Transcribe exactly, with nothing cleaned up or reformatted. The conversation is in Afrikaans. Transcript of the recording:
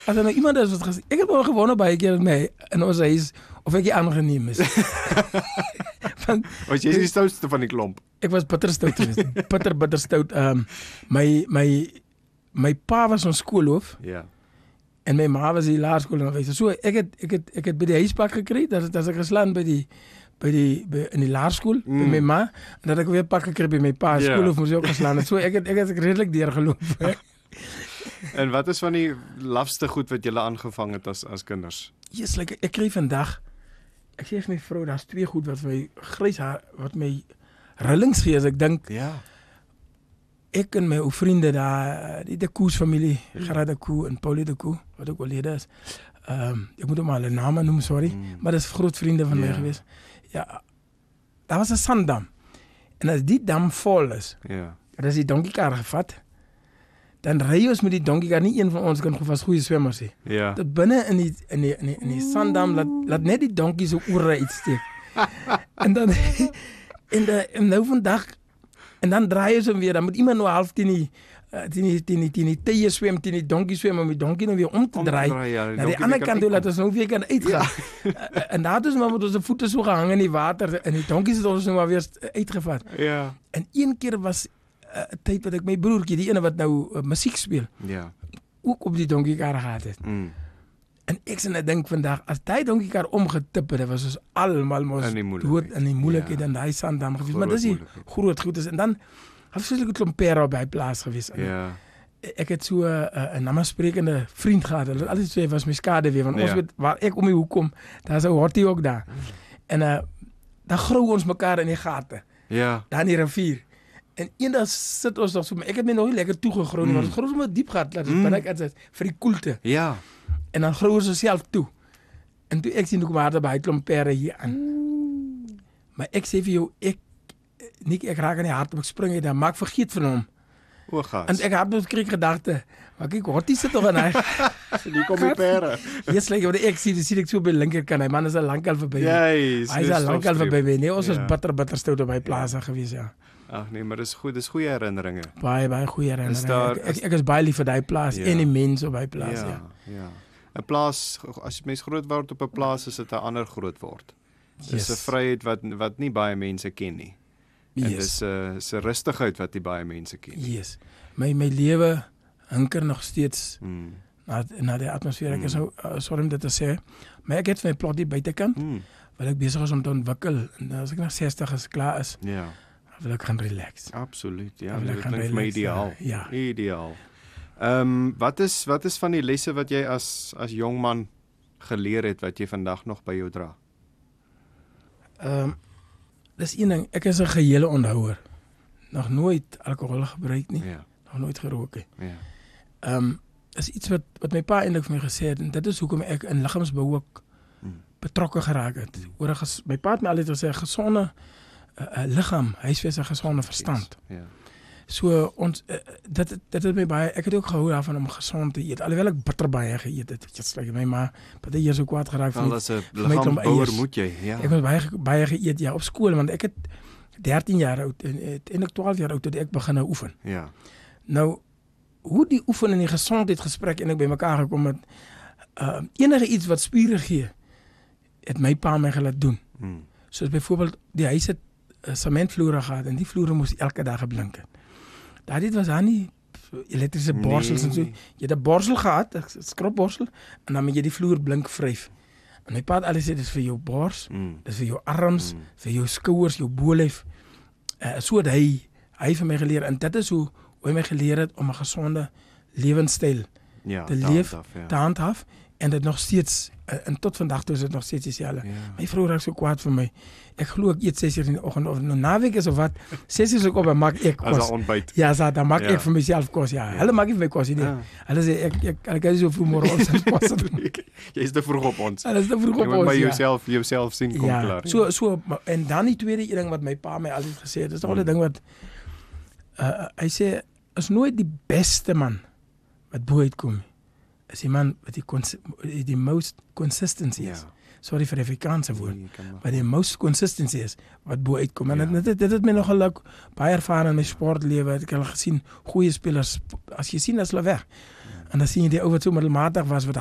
As er nou iemand is wat gesê, ek het wel gewonnen baie keer met my in ons huis, of ek die aangeneem is. Want, was jy is die stoutste van die klomp? Ek was bitter stout geweest. Bitter, bitter stout. Um, my, my, my pa was ons skoolhoof. Ja. En my ma was die laerskool onderwyser. So ek het ek het ek het by die huispak gekry, dat dat ek geslaan by die by die by, in die laerskool mm. by my ma en dat ek weer pak gekry by my pa yeah. skoolhoof moes ook geslaan het. So ek het ek het redelik deurgeloop. En wat is van die lafste goed wat julle aangevang het as as kinders? Yes, like, ek kry vandag ek sê vir my vrou, daar's twee goed wat my grys haar wat my rillings gee as ek dink. Ja. Ek en my ou vriende daar, die de Koes familie, mm. Gerard de Koe en Paulie de Koe, wat ook oorlede is. Um, ek moet ook maar hulle name noem, sorry, mm. maar dis groot vriende van yeah. my gewees. Ja, daar was 'n sanddam. En as die dam vol is, yeah. en as die donkiekar gevat, dan ry ons met die donkiekar, nie een van ons kan was goeie swemmers hê. Ja. Tot binne in die in die in die, in die sanddam laat laat net die donkie so oor uitsteek. en dan en, de, en nou vandag en dan draai ons hom weer, dan moet iemand nou half teen die uh, teen die teen die teen die tye swem, teen die donkie swem om die donkie nou weer om te om draai. draai ja, die na die ander kant toe laat ons nou weer kan uitgaan. Ja. en daar het ons maar met ons voete so gehang in die water en die donkies het ons nou maar weer uitgevat. Ja. En een keer was 'n uh, tyd wat ek my broertjie, die ene wat nou uh, musiek speel. Ja. Ook op die donkiekar gehad het. Mm. En ek sê net dink vandag, as daai donkiekar omgetip het, was ons almal mos dood in die moeilikheid ja. en daai sanddam gewees. Maar dis die groot goed is. En dan het ons 'n klomp pere by plaas gewees. Ja. Ek het so 'n uh, 'n namasprekende vriend gehad. Hulle altyd sê was my skade weer want ja. ons weet waar ek om die hoek kom, daar's 'n hortie ook daar. Mm. En uh dan grou ons mekaar in die gate. Ja. Daar in die rivier. En eendag sit ons nog so, ek het my nog nie lekker toegegrou nie, mm. want ons grou sommer diep gat laat ons binne ek het vir die koelte. Ja. En dan grou ons osself toe. En toe ek sien hoe maar daar by klomp pere hier aan. Mm. Maar ek sê vir jou, ek nie ek raak aan die hart, ek spring uit, dan maak vergeet van hom. O, gas. En ek het nou gekry gedagte, maar kyk, hortie sit tog aan hy. Die kom die pere. Yes, like wat ek sien, sien ek so by linkerkant, hy man is al lankal verby. Yes, hy is al lankal verby. Nee, ons ja. was bitter bitter stout op by plase ja. gewees, ja. Ag nee, maar dis goed, dis goeie herinneringe. Baie baie goeie herinneringe. Daar, ek, ek ek is baie lief vir daai plaas ja. en die mense op daai plaas, ja. Ja, ja. 'n Plaas, as mens groot word op 'n plaas, is dit 'n ander groot word. Dis yes. 'n vryheid wat wat nie baie mense ken nie. En yes. dis 'n uh, 'n rustigheid wat nie baie mense ken nie. Yes. My my lewe hinker nog steeds mm. na na die atmosfeer. Ek mm. is nou uh, sorry om dit te sê, maar ek het my plot hier buitekant, mm. wat ek besig is om te ontwikkel. En as ek na sestig is klaar is, ja. wil ek gaan relax. Absoluut, ja. Dit klink vir my ideaal. Ja. Ideaal. Ehm um, wat is wat is van die lesse wat jy as as jong man geleer het wat jy vandag nog by jou dra? Ehm um, dis een ding, ek is 'n gehele onthouer. Nog nooit alkohol gebruik nie. Ja. Nog nooit gerook nie. Ja. Ehm um, is iets wat wat my pa eintlik vir my gesê het en dit is hoekom ek in liggaamsbou ook hmm. betrokke geraak het. Hmm. Oor ges, my pa het my altyd gesê 'n gesonde uh, uh, liggaam, huisves 'n gesonde verstand. Ja. So ons uh, dit dit het my baie ek het ook gehou daarvan om gesond te eet. Alhoewel ek bitter baie geëet het. Jy sê my ma, baie hier so kwaad geraak van. Wel as 'n liggaambouer moet jy, ja. Ek het baie baie geëet ja op skool want ek het dertien jaar oud en en ek twaalf jaar oud toe ek begin nou oefen. Ja. Nou hoe die oefen en die gesondheid gesprek en ek by mekaar gekom het uh, enige iets wat spiere gee het my pa my gelaat doen. Hmm. Soos byvoorbeeld die huis het uh, sementvloere gehad en die vloere moes elke dag geblink het. Daar dit was aan nie elektriese borsels nee. en so. Jy het 'n borsel gehad, 'n skropborsel en dan moet jy die vloer blink vryf. En my pa het alles sê dis vir jou bors, mm. dis vir jou arms, mm. vir jou skouers, jou bolyf. Uh, so het hy hy vir my geleer en dit is hoe hoe hy my geleer het om 'n gesonde lewenstyl ja, te leef, ja. te handhaaf en dit nog steeds uh, en tot vandag toe is dit nog steeds dieselfde. Ja. My vrou raak so kwaad vir my. Ek glo ek eet ses uur in die oggend of nou naweek is of wat. ses uur op en maak ek kos. As 'n ontbyt. Ja, so dan maak ja. ek vir myself kos ja. ja. Hulle maak nie vir my kos nie. Ja. Hulle sê ek ek ek kan nie so vroeg môre ons kos doen. Jy is te vroeg op ons. Hulle is te vroeg op ons. Jy moet by ja. jouself jouself sien kom ja. klaar. So so en dan die tweede ding wat my pa my altyd gesê het, dis nog 'n ding wat uh, hy sê is nooit die beste man wat bo uitkom. Is die man wat die die most consistency is. Ja. Sorry vir die Afrikaanse woord, nee, maar die most consistency is wat bo uitkom. En ja. dit, dit, dit het my nogal leuk, baie ervaar in my sportlewe, het ek al gesien, goeie spelers, as jy sien, is hulle weg. En dan sien jy die ou wat so middelmatig was wat